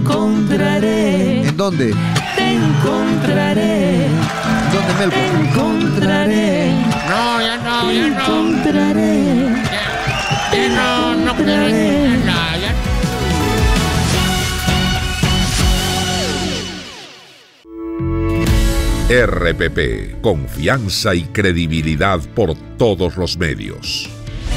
encontraré. ¿En dónde? Te encontraré. ¿Dónde, Melco? Te encontraré. No, ya no, Te ya no. encontraré. Ya no quiero nada. Ya. RPP, confianza y credibilidad por todos los medios.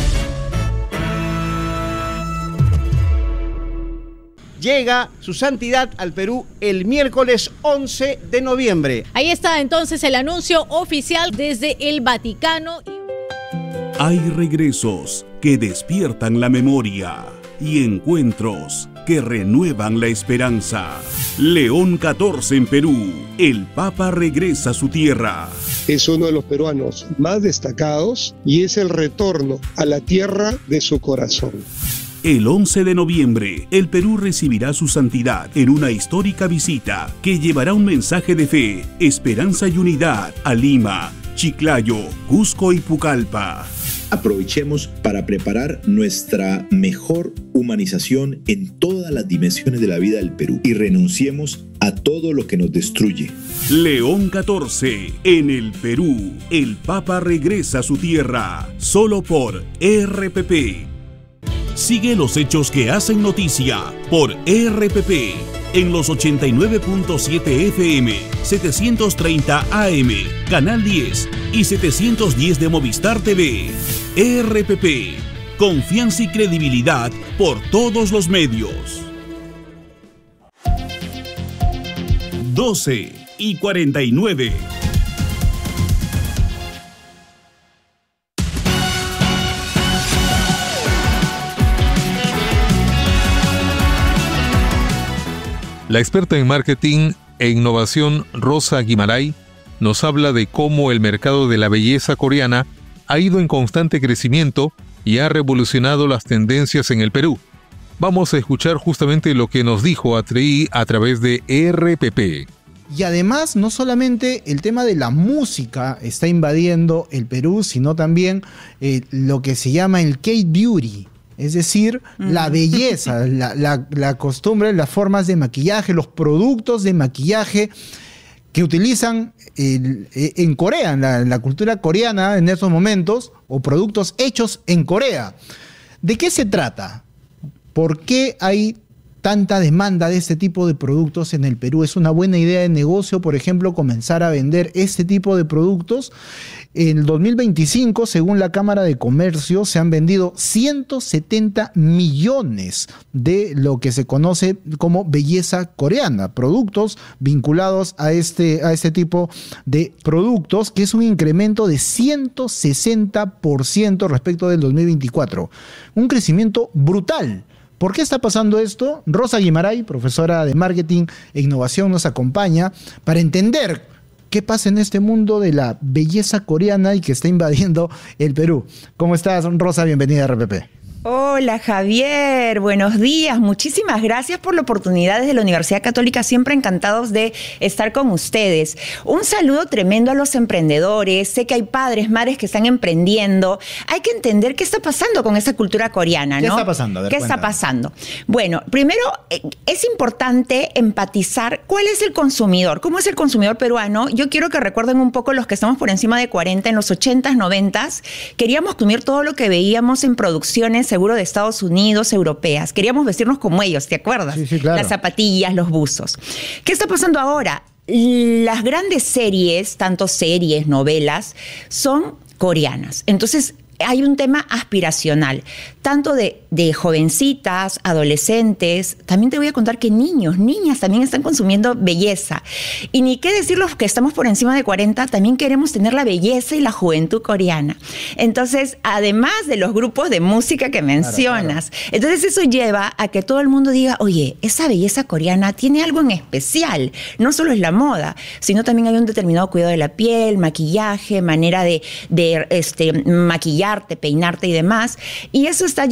Llega su santidad al Perú el miércoles 11 de noviembre. Ahí está entonces el anuncio oficial desde el Vaticano. Hay regresos que despiertan la memoria y encuentros que renuevan la esperanza. León XIV en Perú. El Papa regresa a su tierra. Es uno de los peruanos más destacados y es el retorno a la tierra de su corazón. El 11 de noviembre, el Perú recibirá su santidad en una histórica visita que llevará un mensaje de fe, esperanza y unidad a Lima, Chiclayo, Cusco y Pucallpa. Aprovechemos para preparar nuestra mejor humanización en todas las dimensiones de la vida del Perú y renunciemos a todo lo que nos destruye. León XIV en el Perú. El Papa regresa a su tierra, solo por RPP. Sigue los hechos que hacen noticia por RPP en los 89.7 FM, 730 AM, Canal 10 y 710 de Movistar TV. RPP, confianza y credibilidad por todos los medios. 12:49. La experta en marketing e innovación Rosa Guimarães nos habla de cómo el mercado de la belleza coreana ha ido en constante crecimiento y ha revolucionado las tendencias en el Perú. Vamos a escuchar justamente lo que nos dijo Atreí a través de RPP. Y además, no solamente el tema de la música está invadiendo el Perú, sino también lo que se llama el K-Beauty. Es decir, la belleza, la costumbre, las formas de maquillaje, los productos de maquillaje que utilizan en Corea, en la cultura coreana en estos momentos, o productos hechos en Corea. ¿De qué se trata? ¿Por qué hay tanta demanda de este tipo de productos en el Perú? ¿Es una buena idea de negocio, por ejemplo, comenzar a vender este tipo de productos? En el 2025, según la Cámara de Comercio, se han vendido 170 millones de lo que se conoce como belleza coreana, productos vinculados a este tipo de productos, que es un incremento de 160% respecto del 2024. Un crecimiento brutal. ¿Por qué está pasando esto? Rosa Guimarães, profesora de Marketing e Innovación, nos acompaña para entender qué pasa en este mundo de la belleza coreana y que está invadiendo el Perú. ¿Cómo estás, Rosa? Bienvenida a RPP. Hola Javier, buenos días, muchísimas gracias por la oportunidad desde la Universidad Católica, siempre encantados de estar con ustedes. Un saludo tremendo a los emprendedores, sé que hay padres, madres que están emprendiendo, hay que entender qué está pasando con esa cultura coreana, ¿no? ¿Qué está pasando? A ver, ¿Qué está pasando? Bueno, primero es importante empatizar cuál es el consumidor, cómo es el consumidor peruano. Yo quiero que recuerden un poco los que estamos por encima de 40, en los 80s, 90s, queríamos consumir todo lo que veíamos en producciones seguro de Estados Unidos, europeas. Queríamos vestirnos como ellos, ¿te acuerdas? Sí, sí, claro. Las zapatillas, los buzos. ¿Qué está pasando ahora? Las grandes series, tanto series, novelas, son coreanas. Entonces, hay un tema aspiracional, tanto de jovencitas, adolescentes. También te voy a contar que niños, niñas también están consumiendo belleza. Y ni qué decir los que estamos por encima de 40, también queremos tener la belleza y la juventud coreana. Entonces, además de los grupos de música que mencionas, claro. Entonces eso lleva a que todo el mundo diga, oye, esa belleza coreana tiene algo en especial. No solo es la moda, sino también hay un determinado cuidado de la piel, maquillaje, manera de maquillar, peinarte y demás, y eso está llevando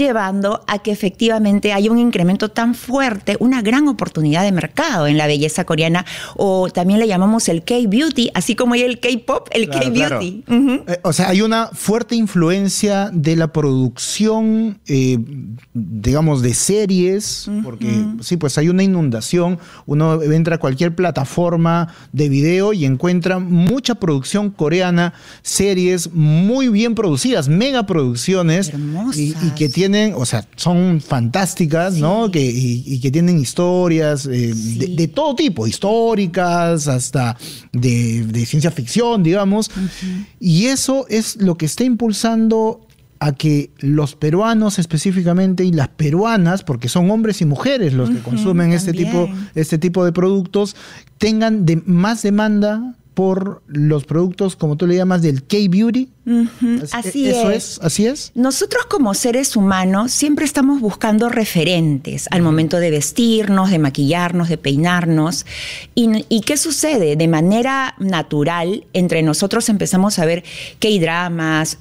llevando a que efectivamente haya un incremento tan fuerte, una gran oportunidad de mercado en la belleza coreana, o también le llamamos el K-Beauty, así como hay el K-Pop, el K-Beauty. Claro. O sea, hay una fuerte influencia de la producción, digamos, de series, porque sí, pues hay una inundación. Uno entra a cualquier plataforma de video y encuentra mucha producción coreana, series muy bien producidas, megaproducciones, y que tienen, o sea, son fantásticas, ¿no? Y que tienen historias de todo tipo, históricas, hasta de ciencia ficción, digamos. Y eso es lo que está impulsando a que los peruanos específicamente y las peruanas, porque son hombres y mujeres los que consumen este tipo de productos, tengan más demanda por los productos, como tú le llamas, del K-Beauty. Así es. ¿Así es? Nosotros como seres humanos siempre estamos buscando referentes al momento de vestirnos, de maquillarnos, de peinarnos. ¿Y qué sucede? De manera natural, entre nosotros empezamos a ver K-dramas,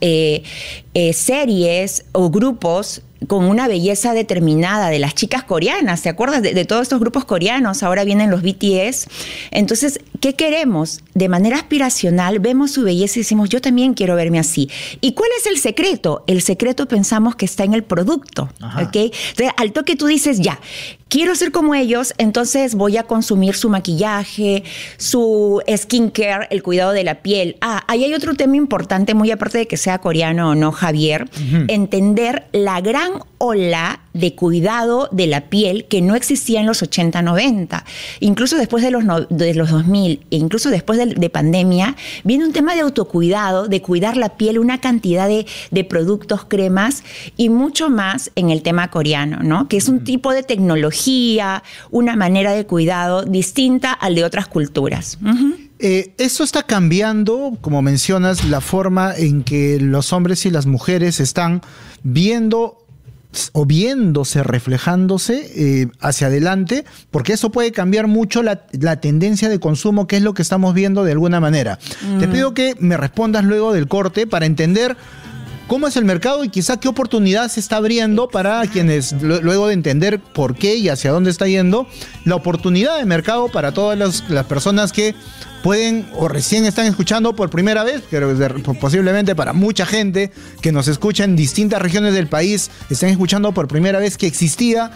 series o grupos con una belleza determinada de las chicas coreanas. ¿Te acuerdas de todos estos grupos coreanos? Ahora vienen los BTS. Entonces, ¿qué queremos? De manera aspiracional, vemos su belleza y decimos, yo también quiero verme así. ¿Y cuál es el secreto? El secreto pensamos que está en el producto. ¿Okay? Entonces, al toque tú dices, ya, quiero ser como ellos, entonces voy a consumir su maquillaje, su skincare, el cuidado de la piel. Ahí hay otro tema importante, muy aparte de que sea coreano o no, Javier, entender la gran ola de cuidado de la piel que no existía en los 80, 90. Incluso después de los 2000, e incluso después de pandemia, viene un tema de autocuidado, de cuidar la piel, una cantidad de productos, cremas y mucho más en el tema coreano, ¿no? Que es un tipo de tecnología, una manera de cuidado distinta al de otras culturas. Esto está cambiando, como mencionas, la forma en que los hombres y las mujeres están viendo o viéndose, reflejándose hacia adelante, porque eso puede cambiar mucho la tendencia de consumo, que es lo que estamos viendo de alguna manera. Te pido que me respondas luego del corte para entender cómo es el mercado y quizá qué oportunidad se está abriendo para quienes, luego de entender por qué y hacia dónde está yendo, la oportunidad de mercado para todas las personas que pueden o recién están escuchando por primera vez, pero posiblemente para mucha gente que nos escucha en distintas regiones del país, están escuchando por primera vez que existía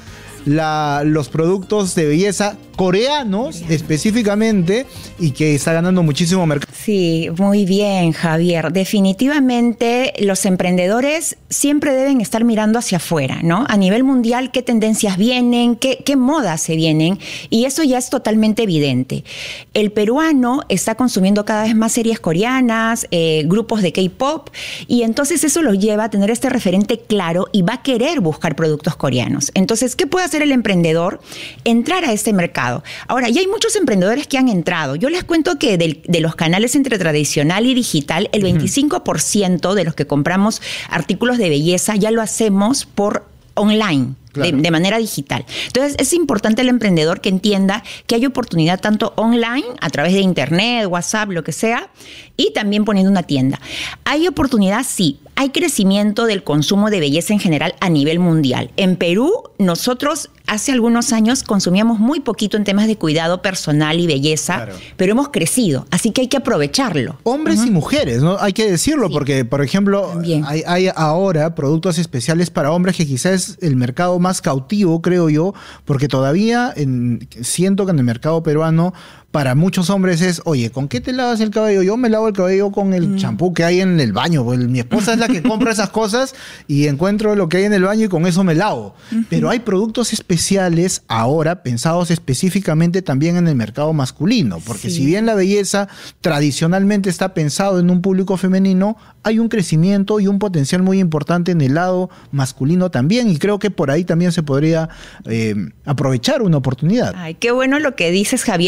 los productos de belleza coreanos específicamente y que está ganando muchísimo mercado. Sí, muy bien, Javier. Definitivamente los emprendedores siempre deben estar mirando hacia afuera, ¿no? A nivel mundial, qué tendencias vienen, qué modas se vienen, y eso ya es totalmente evidente. El peruano está consumiendo cada vez más series coreanas, grupos de K-pop, y entonces eso lo lleva a tener este referente claro y va a querer buscar productos coreanos. Entonces, ¿qué puede hacer el emprendedor? Entrar a este mercado. Ahora, ya hay muchos emprendedores que han entrado. Yo les cuento que de los canales entre tradicional y digital, el 25% de los que compramos artículos de belleza ya lo hacemos por online. Claro. De manera digital. Entonces, es importante el emprendedor que entienda que hay oportunidad tanto online, a través de internet, WhatsApp, lo que sea, y también poniendo una tienda. ¿Hay oportunidad? Sí. Hay crecimiento del consumo de belleza en general a nivel mundial. En Perú, nosotros hace algunos años consumíamos muy poquito en temas de cuidado personal y belleza, claro, pero hemos crecido, así que hay que aprovecharlo. Hombres y mujeres, ¿no? Hay que decirlo, sí, porque, por ejemplo, hay ahora productos especiales para hombres que quizás es el mercado más cautivo, creo yo, porque todavía siento que en el mercado peruano para muchos hombres es, oye, ¿con qué te lavas el cabello? Yo me lavo el cabello con el champú que hay en el baño. Pues mi esposa es la que compra esas cosas y encuentro lo que hay en el baño y con eso me lavo. Pero hay productos especiales ahora pensados específicamente también en el mercado masculino, porque si bien la belleza tradicionalmente está pensado en un público femenino, hay un crecimiento y un potencial muy importante en el lado masculino también, y creo que por ahí también se podría aprovechar una oportunidad. Ay, qué bueno lo que dices, Javier, porque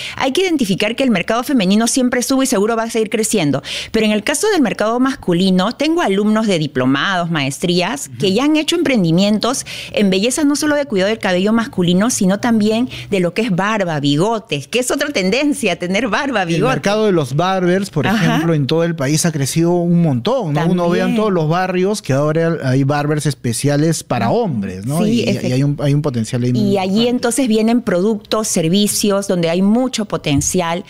hay que identificar que el mercado femenino siempre estuvo y seguro va a seguir creciendo. Pero en el caso del mercado masculino, tengo alumnos de diplomados, maestrías, que ya han hecho emprendimientos en belleza no solo de cuidado del cabello masculino, sino también de lo que es barba, bigotes, que es otra tendencia, tener barba, bigotes. El mercado de los barbers, por ejemplo, en todo el país ha crecido un montón, ¿no? Uno ve en todos los barrios que ahora hay barbers especiales para hombres, ¿no? Sí, y hay un potencial ahí. Y allí entonces vienen productos, servicios, donde hay mucho potencial.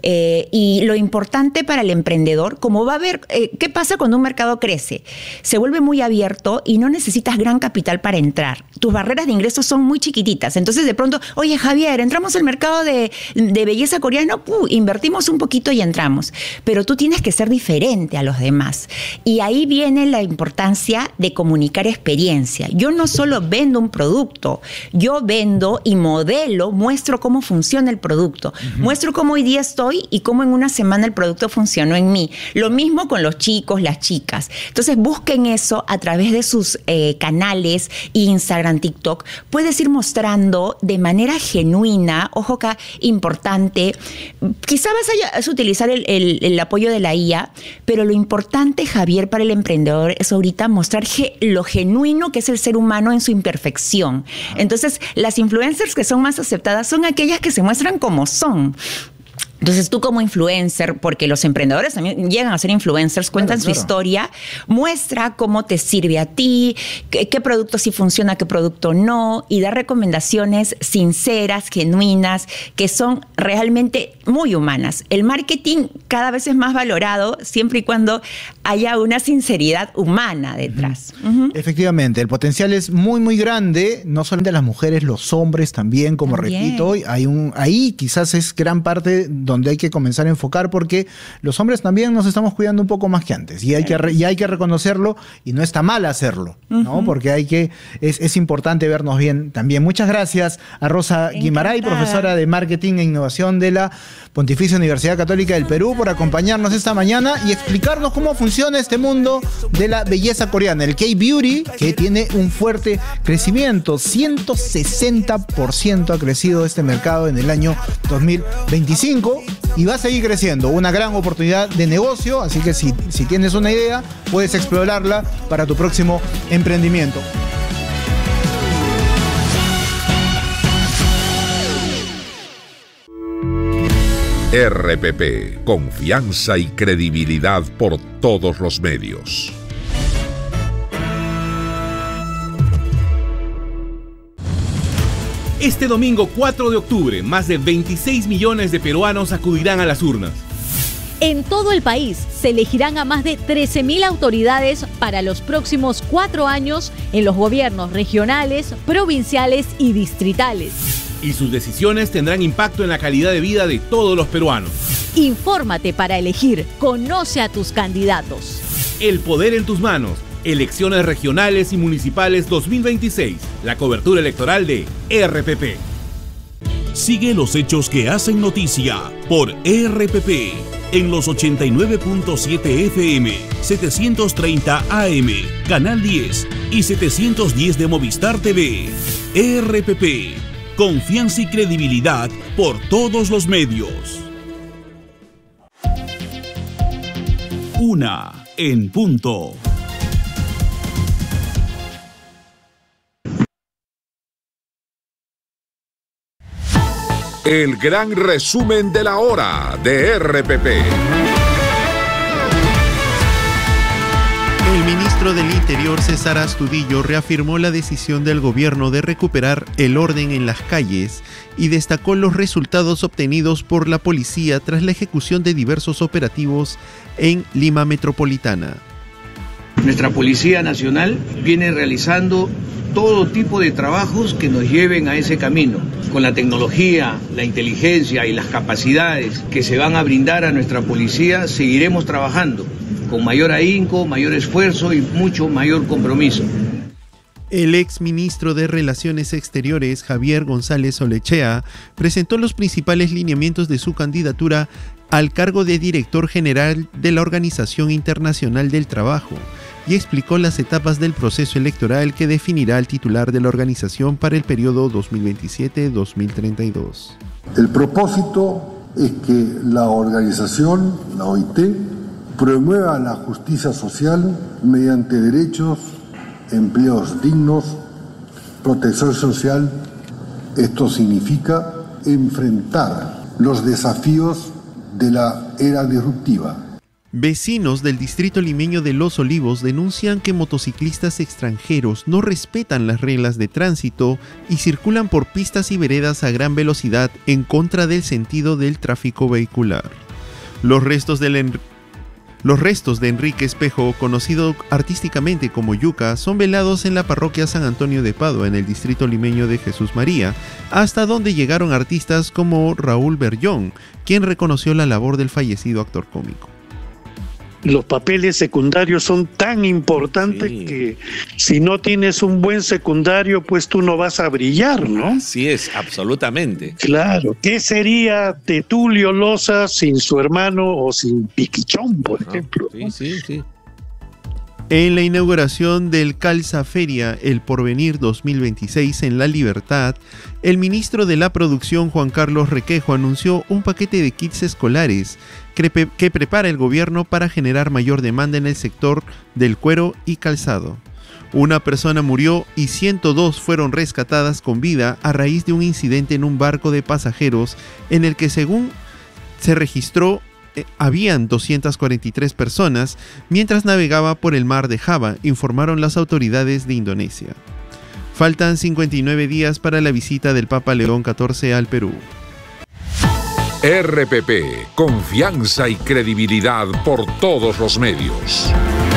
Y lo importante para el emprendedor, como va a ver, ¿qué pasa cuando un mercado crece? Se vuelve muy abierto y no necesitas gran capital para entrar. Tus barreras de ingresos son muy chiquititas. Entonces de pronto, oye Javier, entramos al mercado de belleza coreano, invertimos un poquito y entramos. Pero tú tienes que ser diferente a los demás. Y ahí viene la importancia de comunicar experiencia. Yo no solo vendo un producto, yo vendo y modelo, muestro cómo funciona el producto. Muestro cómo hoy día estoy y cómo en una semana el producto funcionó en mí. Lo mismo con los chicos, las chicas. Entonces busquen eso a través de sus canales, Instagram, TikTok. Puedes ir mostrando de manera genuina, ojo acá, importante. Quizá vas a utilizar el apoyo de la IA, pero lo importante, Javier, para el emprendedor es ahorita mostrar lo genuino que es el ser humano en su imperfección. Entonces, las influencers que son más aceptadas son aquellas que se muestran como son. Entonces tú como influencer, porque los emprendedores también llegan a ser influencers, cuentan su historia, muestra cómo te sirve a ti, qué producto sí funciona, qué producto no, y da recomendaciones sinceras, genuinas, que son realmente muy humanas. El marketing cada vez es más valorado siempre y cuando haya una sinceridad humana detrás. Efectivamente, el potencial es muy, muy grande, no solamente las mujeres, los hombres también, como repito, ahí quizás es gran parte donde hay que comenzar a enfocar, porque los hombres también nos estamos cuidando un poco más que antes y hay que reconocerlo, y no está mal hacerlo, ¿no? Porque es importante vernos bien también. Muchas gracias a Rosa Guimarães, profesora de Marketing e Innovación de la Pontificia Universidad Católica del Perú, por acompañarnos esta mañana y explicarnos cómo funciona este mundo de la belleza coreana, el K-Beauty, que tiene un fuerte crecimiento. 160% ha crecido este mercado en el año 2025 y va a seguir creciendo. Una gran oportunidad de negocio, así que si tienes una idea, puedes explorarla para tu próximo emprendimiento. RPP, confianza y credibilidad por todos los medios. Este domingo 4 de octubre, más de 26 millones de peruanos acudirán a las urnas. En todo el país se elegirán a más de 13.000 autoridades para los próximos 4 años en los gobiernos regionales, provinciales y distritales. Y sus decisiones tendrán impacto en la calidad de vida de todos los peruanos. Infórmate para elegir. Conoce a tus candidatos. El poder en tus manos. Elecciones regionales y municipales 2026. La cobertura electoral de RPP. Sigue los hechos que hacen noticia por RPP en los 89.7 FM, 730 AM, Canal 10 y 710 de Movistar TV. RPP, confianza y credibilidad por todos los medios. 1:00 PM. El gran resumen de la hora de RPP. El ministro del Interior, César Astudillo, reafirmó la decisión del gobierno de recuperar el orden en las calles y destacó los resultados obtenidos por la policía tras la ejecución de diversos operativos en Lima Metropolitana. Nuestra Policía Nacional viene realizando todo tipo de trabajos que nos lleven a ese camino. Con la tecnología, la inteligencia y las capacidades que se van a brindar a nuestra policía, seguiremos trabajando con mayor ahínco, mayor esfuerzo y mucho mayor compromiso. El exministro de Relaciones Exteriores, Javier González Olechea, presentó los principales lineamientos de su candidatura al cargo de director general de la Organización Internacional del Trabajo y explicó las etapas del proceso electoral que definirá al titular de la organización para el periodo 2027-2032. El propósito es que la organización, la OIT, promueva la justicia social mediante derechos, empleos dignos, protección social. Esto significa enfrentar los desafíos de la era disruptiva. Vecinos del distrito limeño de Los Olivos denuncian que motociclistas extranjeros no respetan las reglas de tránsito y circulan por pistas y veredas a gran velocidad en contra del sentido del tráfico vehicular. Los restos de Enrique Espejo, conocido artísticamente como Yuca, son velados en la parroquia San Antonio de Padua, en el distrito limeño de Jesús María, hasta donde llegaron artistas como Raúl Berllón, quien reconoció la labor del fallecido actor cómico. Los papeles secundarios son tan importantes que si no tienes un buen secundario, pues tú no vas a brillar, ¿no? Así es, absolutamente. Claro. ¿Qué sería de Tulio Loza sin su hermano o sin Piquichón, por ejemplo? Sí. En la inauguración del Calza Feria El Porvenir 2026 en La Libertad, el ministro de la Producción, Juan Carlos Requejo, anunció un paquete de kits escolares que prepara el gobierno para generar mayor demanda en el sector del cuero y calzado. Una persona murió y 102 fueron rescatadas con vida a raíz de un incidente en un barco de pasajeros en el que, según se registró, habían 243 personas mientras navegaba por el mar de Java, informaron las autoridades de Indonesia. Faltan 59 días para la visita del Papa León XIV al Perú. RPP, confianza y credibilidad por todos los medios.